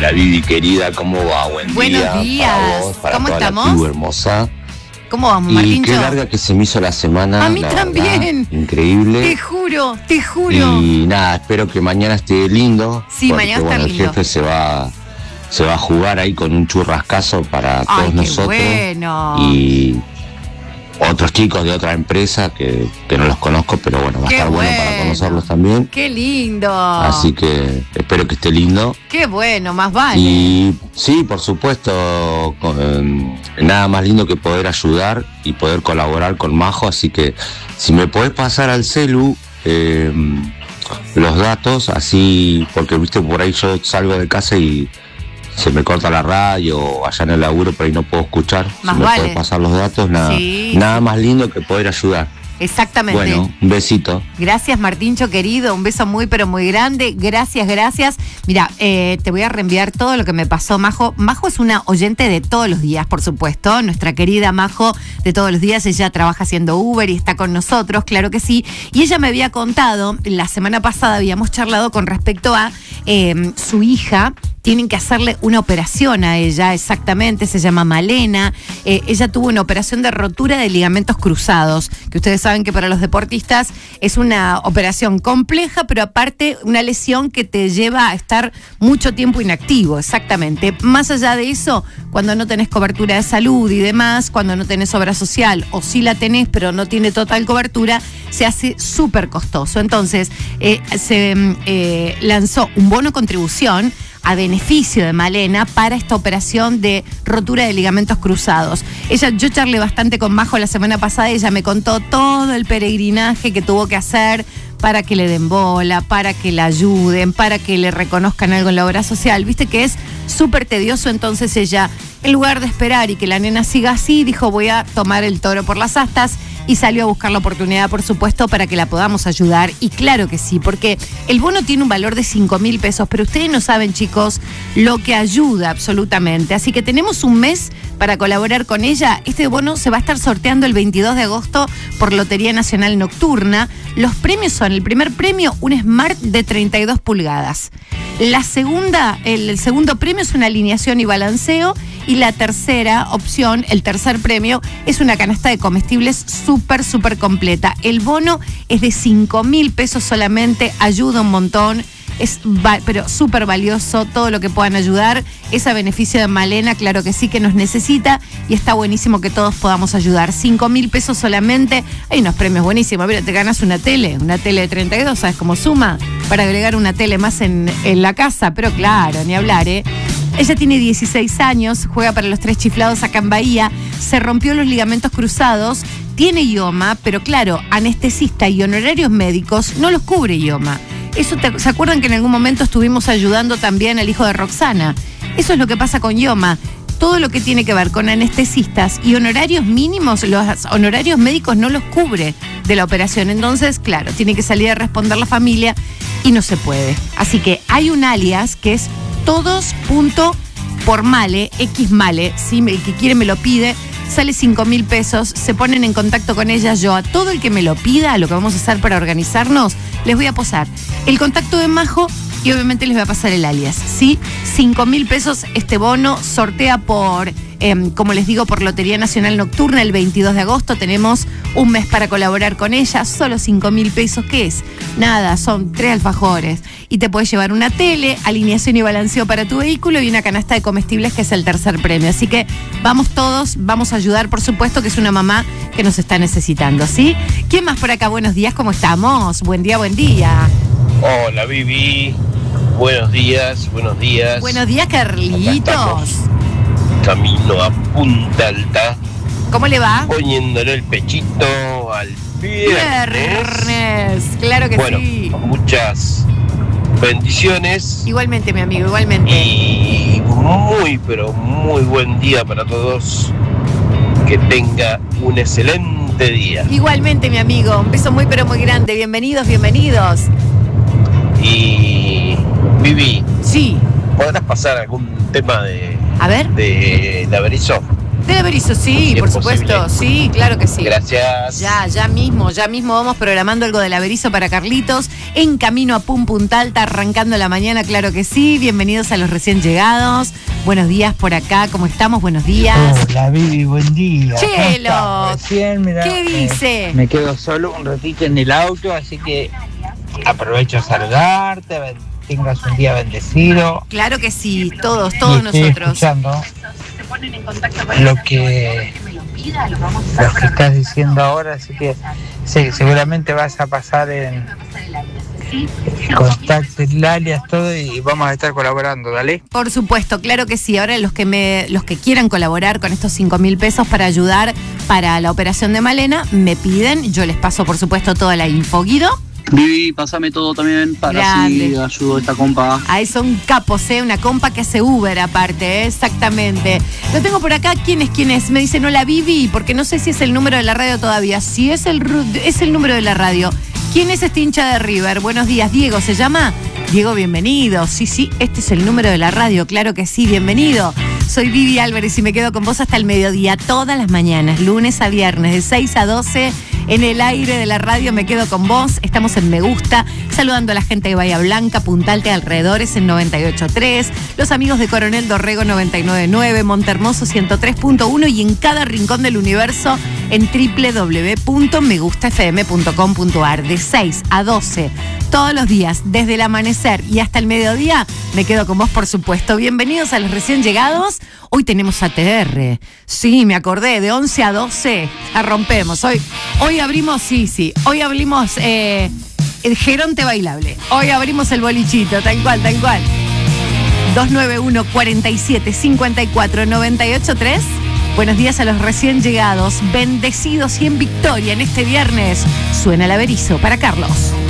Hola Vivi querida, ¿cómo va? Buen Buenos día. días. Para vos, para ¿Cómo toda estamos? La tribu hermosa. ¿Cómo vamos, Y Martincho? qué larga que se me hizo la semana. A mí la también. verdad, increíble. Te juro. Y nada, espero que mañana esté lindo. Sí, porque, mañana está bueno, lindo. El jefe se va a jugar ahí con un churrascazo para Ay, todos qué nosotros. bueno. Y otros chicos de otra empresa que no los conozco, pero bueno, va a Qué estar bueno para bueno. conocerlos también. Qué lindo. Así que espero que esté lindo. Qué bueno, más vale. Y sí, por supuesto, nada más lindo que poder ayudar y poder colaborar con Majo, así que si me podés pasar al celu los datos, así, porque viste, por ahí yo salgo de casa y se me corta la radio o allá en el laburo, por ahí no puedo escuchar. Más si me vale. podés pasar los datos, nada, Sí, nada más lindo que poder ayudar. Exactamente. Bueno, un besito. Gracias, Martincho querido, un beso muy pero muy grande. Gracias. Mira, te voy a reenviar todo lo que me pasó, Majo. Majo es una oyente de todos los días, por supuesto. Nuestra querida Majo de todos los días. Ella trabaja haciendo Uber y está con nosotros, claro que sí. Y ella me había contado, la semana pasada habíamos charlado con respecto a su hija. Tienen que hacerle una operación a ella, exactamente, se llama Malena. Ella tuvo una operación de rotura de ligamentos cruzados, que ustedes saben que para los deportistas es una operación compleja, pero aparte una lesión que te lleva a estar mucho tiempo inactivo, exactamente. Más allá de eso, cuando no tenés cobertura de salud y demás, cuando no tenés obra social, o sí la tenés, pero no tiene total cobertura, se hace súper costoso. Entonces, se lanzó un bono contribución a beneficio de Malena para esta operación de rotura de ligamentos cruzados. Yo charlé bastante con Majo la semana pasada y ella me contó todo el peregrinaje que tuvo que hacer para que le den bola, para que la ayuden, para que le reconozcan algo en la obra social. Viste que es súper tedioso, entonces ella, en lugar de esperar y que la nena siga así, dijo voy a tomar el toro por las astas y salió a buscar la oportunidad, por supuesto, para que la podamos ayudar. Y claro que sí, porque el bono tiene un valor de 5.000 pesos, pero ustedes no saben, chicos, lo que ayuda absolutamente. Así que tenemos un mes para colaborar con ella. Este bono se va a estar sorteando el 22 de agosto por Lotería Nacional Nocturna. Los premios son, el primer premio, un Smart de 32 pulgadas. El segundo premio es una alineación y balanceo. Y la tercera opción, el tercer premio, es una canasta de comestibles súper completa. El bono es de 5.000 pesos solamente, ayuda un montón. Pero súper valioso todo lo que puedan ayudar. Es a beneficio de Malena, claro que sí, que nos necesita y está buenísimo que todos podamos ayudar. 5.000 pesos solamente. Hay unos premios buenísimos. Mira, te ganas una tele de 32, ¿sabes cómo suma? Para agregar una tele más en la casa, pero claro, ni hablar, ¿eh? Ella tiene 16 años, juega para los Tres Chiflados acá en Bahía, se rompió los ligamentos cruzados, tiene IOMA, pero claro, anestesista y honorarios médicos no los cubre IOMA. ¿Se acuerdan que en algún momento estuvimos ayudando también al hijo de Roxana? Eso es lo que pasa con IOMA. Todo lo que tiene que ver con anestesistas y honorarios mínimos, los honorarios médicos no los cubre de la operación. Entonces, claro, tiene que salir a responder la familia y no se puede. Así que hay un alias que es todos.pormale, xmale, si el que quiere me lo pide, sale 5.000 pesos, se ponen en contacto con ella. Yo a todo el que me lo pida, lo que vamos a hacer para organizarnos, les voy a posar el contacto de Majo y obviamente les voy a pasar el alias, ¿sí? 5.000 pesos este bono, sortea por, como les digo, por Lotería Nacional Nocturna el 22 de agosto. Tenemos un mes para colaborar con ella, solo 5.000 pesos, ¿qué es? Nada, son 3 alfajores. Y te puedes llevar una tele, alineación y balanceo para tu vehículo y una canasta de comestibles que es el tercer premio. Así que vamos todos, vamos a ayudar, por supuesto, que es una mamá que nos está necesitando, ¿sí? ¿Quién más por acá? Buenos días, ¿cómo estamos? Buen día. Hola, Vivi. Buenos días. Buenos días, Carlitos. Camino a Punta Alta. ¿Cómo le va? Poniéndole el pechito al viernes. Claro que sí. Muchas bendiciones. Igualmente, mi amigo, igualmente. Y pero muy buen día para todos. Que tenga un excelente día. Igualmente, mi amigo. Un beso muy, pero muy grande. Bienvenidos. Y Vivi. Sí. ¿Podrás pasar algún tema de... A ver. De Berizo? Del Averizo, sí, Si por es supuesto. posible. Sí, claro que sí. Gracias. Ya mismo vamos programando algo del Averizo para Carlitos. En camino a Punta Alta, arrancando la mañana, claro que sí. Bienvenidos a los recién llegados. Buenos días por acá, ¿cómo estamos? Buenos días. Hola, Vivi, buen día. Chelo. ¿Cómo estás? Recién, mirá, ¿Qué dice? me quedo solo un ratito en el auto, así que aprovecho a saludarte, tengas un día bendecido. Claro que sí, todos Y estoy nosotros. escuchando lo que estás diciendo ahora, así que sí, seguramente vas a pasar en contacto, alias, todo, y vamos a estar colaborando, dale. Por supuesto, claro que sí. Ahora los que quieran colaborar con estos 5.000 pesos para ayudar para la operación de Malena, me piden, yo les paso por supuesto toda la info. Guido. Vivi, pasame todo también para Grande. si ayudo a esta compa. Ahí son capos, una compa que hace Uber aparte, exactamente. Lo tengo por acá, ¿quién es? Me dicen, hola Vivi, porque no sé si es el número de la radio todavía. Si es el número de la radio. ¿Quién es este hincha de River? Buenos días, Diego, ¿se llama? Diego, bienvenido. Sí, este es el número de la radio, claro que sí, bienvenido. Soy Vivi Álvarez y me quedo con vos hasta el mediodía, todas las mañanas, lunes a viernes, de 6 a 12, en el aire de la radio me quedo con vos. Estamos en Me Gusta, saludando a la gente de Bahía Blanca, Punta Alta y alrededores en 98.3, los amigos de Coronel Dorrego 99.9, Montehermoso 103.1 y en cada rincón del universo en www.megustafm.com.ar. De 6 a 12, todos los días, desde el amanecer y hasta el mediodía, me quedo con vos, por supuesto. Bienvenidos a los recién llegados. Hoy tenemos ATR. Sí, me acordé, de 11 a 12 la rompemos. Hoy abrimos, hoy abrimos el geronte bailable. Hoy abrimos el bolichito, tal cual. 291-47-54-98-3. Buenos días a los recién llegados, bendecidos y en victoria en este viernes. Suena el Averizo para Carlos.